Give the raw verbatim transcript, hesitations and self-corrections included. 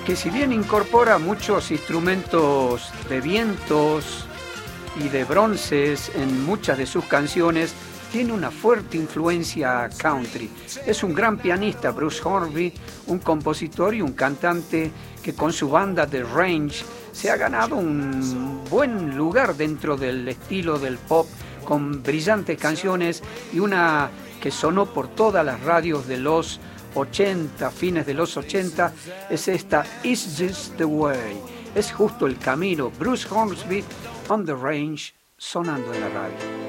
que si bien incorpora muchos instrumentos de vientos y de bronces en muchas de sus canciones, tiene una fuerte influencia country. Es un gran pianista, Bruce Hornsby, un compositor y un cantante que con su banda The Range se ha ganado un buen lugar dentro del estilo del pop, con brillantes canciones y una que sonó por todas las radios de los ochenta, fines de los ochenta, es esta It's Just the Way. Es justo el camino. Bruce Hornsby on The Range, sonando en la radio.